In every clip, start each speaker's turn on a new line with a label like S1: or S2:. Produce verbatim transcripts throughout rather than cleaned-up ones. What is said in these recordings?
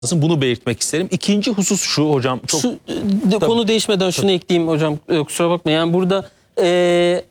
S1: Bunu belirtmek isterim. İkinci husus şu hocam. Çok,
S2: şu, de, konu değişmeden şunu Tabii. ekleyeyim hocam. E, kusura bakma. Yani burada e,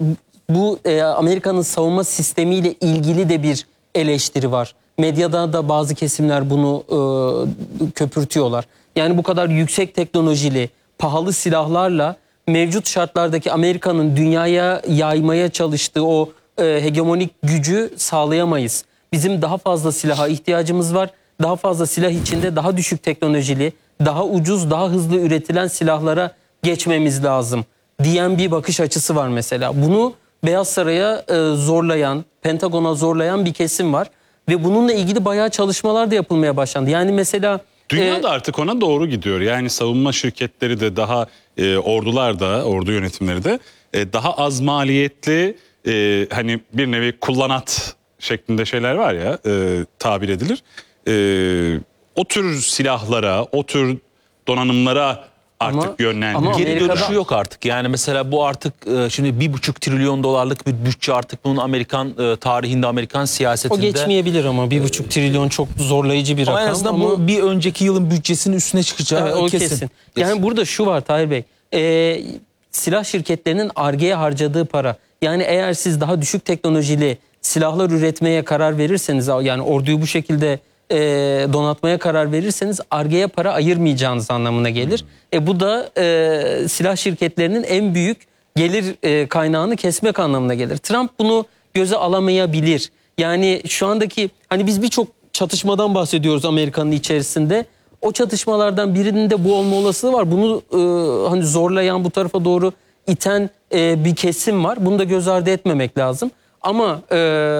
S2: bu e, Amerika'nın savunma sistemiyle ilgili de bir eleştiri var. Medyada da bazı kesimler bunu e, köpürtüyorlar. Yani bu kadar yüksek teknolojili, pahalı silahlarla mevcut şartlardaki Amerika'nın dünyaya yaymaya çalıştığı o e, hegemonik gücü sağlayamayız. Bizim daha fazla silaha ihtiyacımız var. Daha fazla silah içinde daha düşük teknolojili, daha ucuz, daha hızlı üretilen silahlara geçmemiz lazım diyen bir bakış açısı var mesela. Bunu Beyaz Saray'a e, zorlayan, Pentagon'a zorlayan bir kesim var. Ve bununla ilgili bayağı çalışmalar da yapılmaya başlandı. Yani mesela...
S3: Dünya da artık ona doğru gidiyor. Yani savunma şirketleri de daha, e, ordular da, ordu yönetimleri de e, daha az maliyetli, e, hani bir nevi kullanat şeklinde şeyler var ya, e, tabir edilir. E, o tür silahlara, o tür donanımlara artık ama, yönlendiriyor.
S1: Ama geri dönüşü yok artık. Yani mesela bu artık e, şimdi bir buçuk trilyon dolarlık bir bütçe artık bunun Amerikan e, tarihinde, Amerikan siyasetinde.
S2: O geçmeyebilir ama bir buçuk trilyon çok zorlayıcı bir
S1: ama
S2: rakam.
S1: En azından
S2: ama
S1: bu bir önceki yılın bütçesinin üstüne çıkacağı
S2: evet, o
S1: kesin.
S2: kesin. Yani burada şu var Tahir Bey. E, silah şirketlerinin Ar-Ge'ye harcadığı para. Yani eğer siz daha düşük teknolojili silahlar üretmeye karar verirseniz, yani orduyu bu şekilde E, donatmaya karar verirseniz Ar-Ge'ye para ayırmayacağınız anlamına gelir. Hmm. E, bu da e, silah şirketlerinin en büyük gelir e, kaynağını kesmek anlamına gelir. Trump bunu göze alamayabilir. Yani şu andaki hani biz birçok çatışmadan bahsediyoruz Amerika'nın içerisinde. O çatışmalardan birinin de bu olma olasılığı var. Bunu e, hani zorlayan, bu tarafa doğru iten e, bir kesim var. Bunu da göz ardı etmemek lazım. Ama e,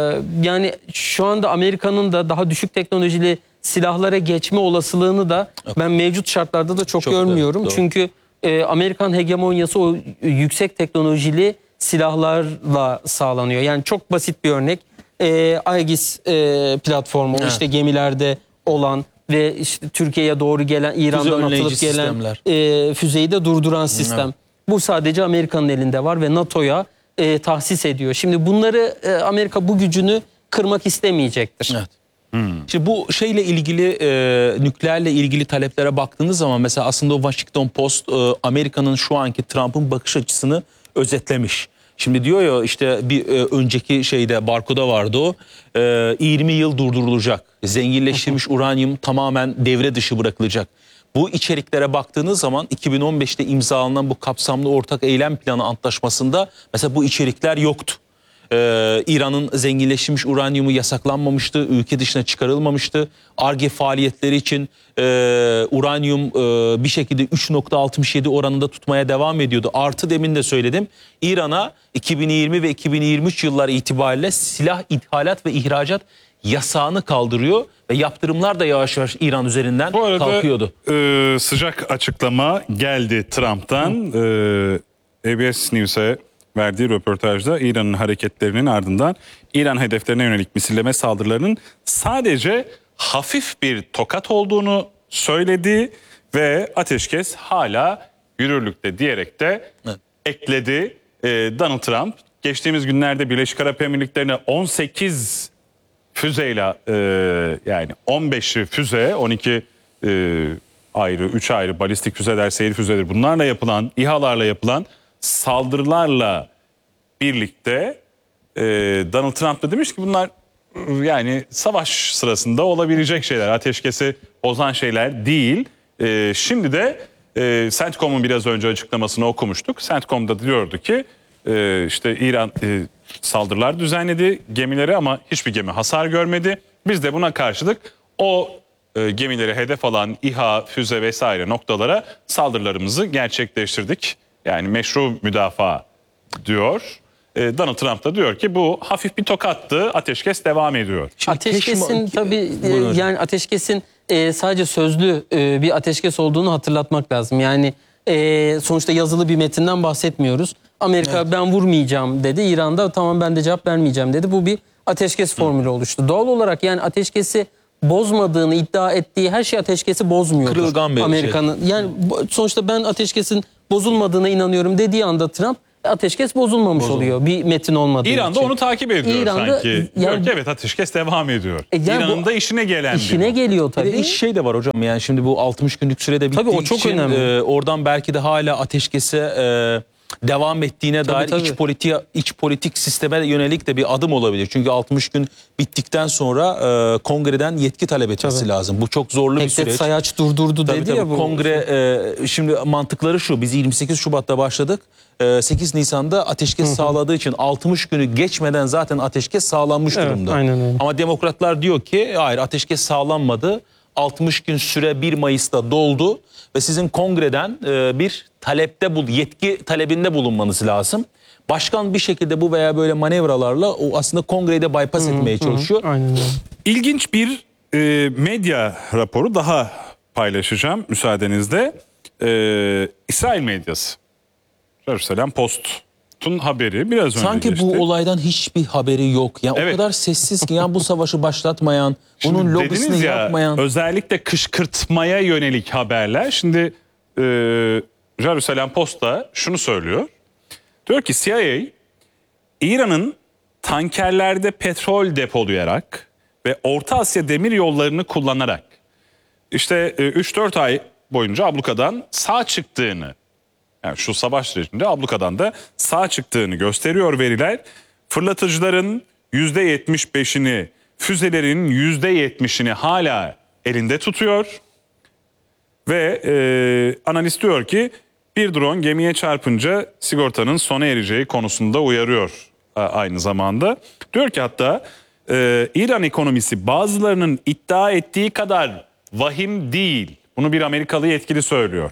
S2: yani şu anda Amerika'nın da daha düşük teknolojili silahlara geçme olasılığını da ben mevcut şartlarda da çok, çok görmüyorum. Evet, Çünkü e, Amerikan hegemonyası o yüksek teknolojili silahlarla sağlanıyor. Yani çok basit bir örnek. E, Aegis e, platformu, evet. işte gemilerde olan ve işte Türkiye'ye doğru gelen, İran'dan atılıp gelen e, füzeyi de durduran sistem. Evet. Bu sadece Amerika'nın elinde var ve NATO'ya E, tahsis ediyor. Şimdi bunları e, Amerika bu gücünü kırmak istemeyecektir.
S1: Evet. Hmm. Şimdi bu şeyle ilgili e, nükleerle ilgili taleplere baktığınız zaman mesela aslında o Washington Post e, Amerika'nın şu anki Trump'ın bakış açısını özetlemiş. Şimdi diyor ya işte bir e, önceki şeyde Barko'da vardı o e, yirmi yıl durdurulacak. Zenginleştirilmiş uranyum tamamen devre dışı bırakılacak. Bu içeriklere baktığınız zaman iki bin on beşte imzalanan bu kapsamlı ortak eylem planı antlaşmasında mesela bu içerikler yoktu. Ee, İran'ın zenginleşmiş uranyumu yasaklanmamıştı, ülke dışına çıkarılmamıştı. Ar-Ge faaliyetleri için e, uranyum e, bir şekilde üç nokta altmış yedi oranında tutmaya devam ediyordu. Artı demin de söyledim, İran'a iki bin yirmi ve iki bin yirmi üç yılları itibariyle silah ithalat ve ihracat yasağını kaldırıyor ve yaptırımlar da yavaş yavaş İran üzerinden
S3: Bu arada,
S1: kalkıyordu.
S3: E, sıcak açıklama geldi Trump'tan. E, A B S News'e verdiği röportajda İran'ın hareketlerinin ardından İran hedeflerine yönelik misilleme saldırılarının sadece hafif bir tokat olduğunu söyledi ve ateşkes hala yürürlükte diyerek de evet. ekledi. E, Donald Trump geçtiğimiz günlerde Birleşik Arap Emirlikleri'ne on sekiz füzeyle e, yani on beş füze, on iki e, ayrı, üç ayrı balistik füzeler, seyir füzeleri, bunlarla yapılan, İHA'larla yapılan saldırılarla birlikte e, Donald Trump da demiş ki bunlar yani savaş sırasında olabilecek şeyler, ateşkesi bozan şeyler değil. E, şimdi de e, CENTCOM'un biraz önce açıklamasını okumuştuk. CENTCOM'da diyordu ki e, işte İran e, saldırılar düzenledi gemilere ama hiçbir gemi hasar görmedi. Biz de buna karşılık o e, gemileri hedef alan İHA, füze vesaire noktalara saldırılarımızı gerçekleştirdik. Yani meşru müdafaa diyor. E, Donald Trump da diyor ki bu hafif bir tokattı, ateşkes devam ediyor.
S2: Şimdi ateşkesin tabii e, yani ateşkesin e, sadece sözlü e, bir ateşkes olduğunu hatırlatmak lazım. Yani e, sonuçta yazılı bir metinden bahsetmiyoruz. Amerika evet. ben vurmayacağım dedi. İran'da tamam ben de cevap vermeyeceğim dedi. Bu bir ateşkes formülü oluştu. Doğal olarak yani ateşkesi bozmadığını iddia ettiği her şey ateşkesi bozmuyordur.
S1: Kırılgan bir
S2: Amerika'nın.
S1: Şey.
S2: Yani sonuçta ben ateşkesin bozulmadığına inanıyorum dediği anda Trump ateşkes bozulmamış
S1: Bozulmadı.
S2: oluyor bir metin olmadığı
S3: İran da
S2: için.
S3: onu takip ediyor
S2: İran'da,
S3: sanki. Diyor
S2: yani-
S3: ki evet ateşkes devam ediyor.
S2: E yani
S3: İran'ın
S2: bu
S3: da işine gelen
S2: İşine
S3: bir bu.
S2: geliyor
S1: Bir de
S2: tabii.
S1: iş şey de var hocam, yani şimdi bu altmış günlük sürede bittiği
S2: Tabii o çok
S1: için
S2: önemli.
S1: e, oradan belki de hala ateşkese e, devam ettiğine dair
S2: tabii.
S1: iç politik iç politik sisteme yönelik de bir adım olabilir. Çünkü altmış gün bittikten sonra e, kongreden yetki talep etmesi
S2: Tabii.
S1: lazım. Bu çok zorlu bir
S2: Hektet
S1: süreç.
S2: Sayaç durdurdu
S1: Tabii
S2: dedi
S1: tabii
S2: ya bu.
S1: kongre e, şimdi mantıkları şu, biz yirmi sekiz Şubat'ta başladık. E, sekiz Nisan'da ateşkes sağladığı için altmış günü geçmeden zaten ateşkes sağlanmış
S2: Evet,
S1: durumda.
S2: aynen öyle.
S1: Ama demokratlar diyor ki hayır, ateşkes sağlanmadı. altmış gün süre bir Mayıs'ta doldu ve sizin kongreden e, bir talepte bul yetki talebinde bulunmanız lazım. Başkan bir şekilde bu veya böyle manevralarla o aslında kongreyi de bypass etmeye çalışıyor.
S2: Aynen öyle.
S3: İlginç bir e, medya raporu daha paylaşacağım müsaadenizle. E, İsrail medyası. Jerusalem Post'un haberi biraz önce
S1: Sanki
S3: geçti.
S1: bu olaydan hiçbir haberi yok. Yani
S3: Evet.
S1: o kadar sessiz ki, yani bu savaşı başlatmayan, bunun
S3: Şimdi
S1: lobisini
S3: dediniz ya,
S1: yapmayan.
S3: özellikle kışkırtmaya yönelik haberler. Şimdi e, Jerusalem Post'ta şunu söylüyor. Diyor ki C I A İran'ın tankerlerde petrol depolayarak ve Orta Asya demir yollarını kullanarak işte üç dört ay boyunca ablukadan sağ çıktığını, yani şu savaş sürecinde ablukadan da sağ çıktığını gösteriyor veriler. Fırlatıcıların yüzde yetmiş beşini, füzelerin yüzde yetmişini hala elinde tutuyor. Ve e, analist diyor ki bir drone gemiye çarpınca sigortanın sona ereceği konusunda uyarıyor a- aynı zamanda. Diyor ki hatta e, İran ekonomisi bazılarının iddia ettiği kadar vahim değil. Bunu bir Amerikalı yetkili söylüyor.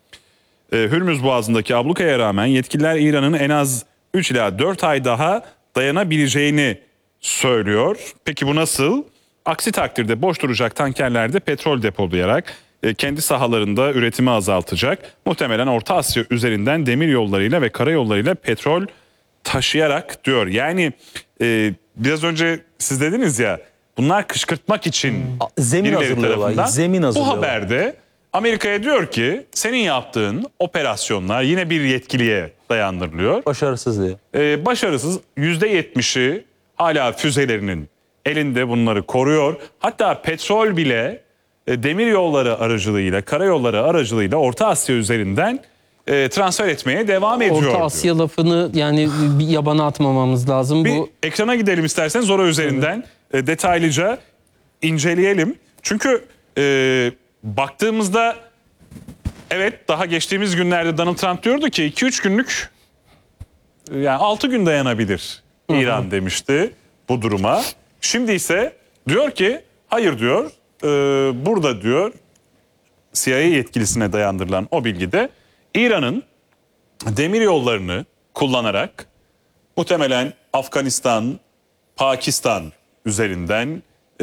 S3: E, Hürmüz Boğazı'ndaki ablukaya rağmen yetkililer İran'ın en az üç ila dört ay daha dayanabileceğini söylüyor. Peki bu nasıl? Aksi takdirde boş duracak tankerlerde petrol depolayarak e, kendi sahalarında üretimi azaltacak. Muhtemelen Orta Asya üzerinden demir yollarıyla ve karayollarıyla petrol taşıyarak diyor. Yani e, biraz önce siz dediniz ya, bunlar kışkırtmak için
S1: zemin
S3: birileri
S1: hazırlıyorlar,
S3: tarafından.
S1: zemin
S3: Bu
S1: hazırlıyorlar.
S3: haberde Amerika'ya diyor ki senin yaptığın operasyonlar yine bir yetkiliye dayandırılıyor.
S1: Başarısız diye.
S3: Ee, başarısız, yüzde yetmişi hala füzelerinin elinde, bunları koruyor. Hatta petrol bile e, demir yolları aracılığıyla, karayolları aracılığıyla Orta Asya üzerinden e, transfer etmeye devam ediyor.
S2: Orta
S3: diyor.
S2: Asya lafını yani bir yabana atmamamız lazım.
S3: Bir
S2: Bu
S3: ekrana gidelim isterseniz, oraya üzerinden e, detaylıca inceleyelim. Çünkü e, baktığımızda evet, daha geçtiğimiz günlerde Donald Trump diyordu ki iki üç günlük, yani altı gün dayanabilir İran demişti bu duruma. Şimdi ise diyor ki hayır diyor, e, burada diyor C I A yetkilisine dayandırılan o bilgide İran'ın demir yollarını kullanarak muhtemelen Afganistan, Pakistan üzerinden e,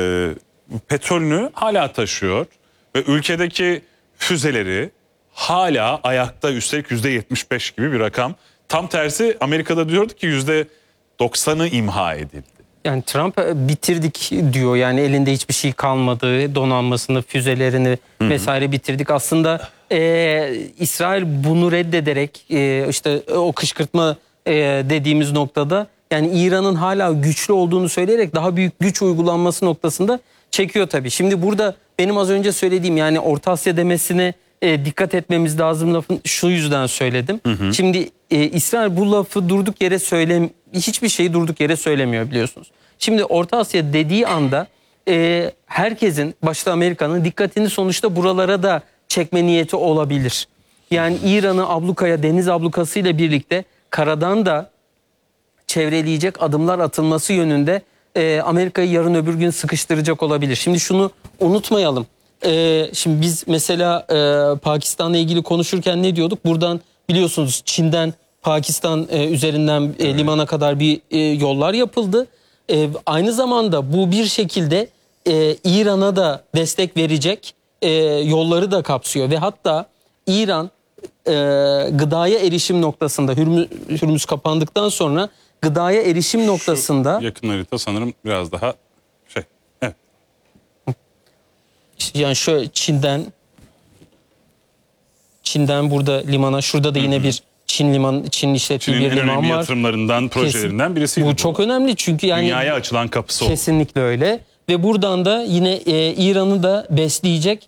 S3: petrolünü hala taşıyor ve ülkedeki füzeleri hala ayakta, üstelik yüzde yetmiş beş gibi bir rakam. Tam tersi Amerika'da diyordu ki yüzde doksanı imha edildi.
S2: yani Trump e, bitirdik diyor. Yani elinde hiçbir şey kalmadı. Donanmasını, füzelerini vesaire bitirdik. Aslında e, İsrail bunu reddederek e, işte o kışkırtma e, dediğimiz noktada yani İran'ın hala güçlü olduğunu söyleyerek daha büyük güç uygulanması noktasında çekiyor tabii. Şimdi burada benim az önce söylediğim yani Orta Asya demesine e, dikkat etmemiz lazım lafın şu yüzden söyledim. Şimdi e, İsrail bu lafı durduk yere söylem hiçbir şeyi durduk yere söylemiyor biliyorsunuz. Şimdi Orta Asya dediği anda e, herkesin başta Amerika'nın dikkatini sonuçta buralara da çekme niyeti olabilir. Yani İran'ı ablukaya, deniz ablukasıyla birlikte karadan da çevreleyecek adımlar atılması yönünde e, Amerika'yı yarın öbür gün sıkıştıracak olabilir. Şimdi şunu unutmayalım. E, şimdi biz mesela e, Pakistan'la ilgili konuşurken ne diyorduk? Buradan biliyorsunuz Çin'den Pakistan e, üzerinden e, limana kadar bir e, yollar yapıldı. E, aynı zamanda bu bir şekilde e, İran'a da destek verecek e, yolları da kapsıyor ve hatta İran e, gıdaya erişim noktasında Hürmüz, Hürmüz kapandıktan sonra gıdaya erişim noktasında
S3: Yakın harita sanırım biraz daha şey. Evet.
S2: yani şöyle Çin'den Çin'den burada limana, şurada da yine bir Çin liman, Çin işlettiği
S3: Çin'in
S2: bir
S3: en
S2: liman
S3: önemli
S2: var.
S3: yatırımlarından, projelerinden birisiydi.
S2: Bu çok önemli çünkü yani
S3: Dünyaya açılan kapısı oldu.
S2: kesinlikle öyle ve buradan da yine e, İran'ı da besleyecek